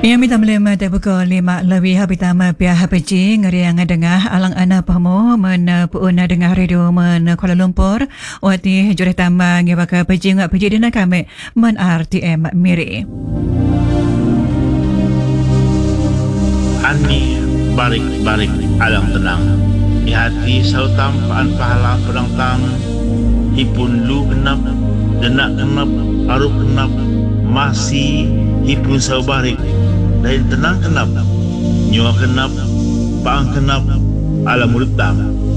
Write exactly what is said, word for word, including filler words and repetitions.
Yang minta melema terbuka lima lebih habitama pihak H P G ngeri yang dengah alang ana pahmo men puuna dengah radio men Kuala Lumpur wati jureh tama ngibaka P G ngak P G dina kami men R T M Miri. Ani barik-barik alang tenang ihati sautam paan pahala pedang tang ipun lu genap denak genap aruk genap masih ipun sau barik dan tenang genap nyua genap paang genap alam mulut tam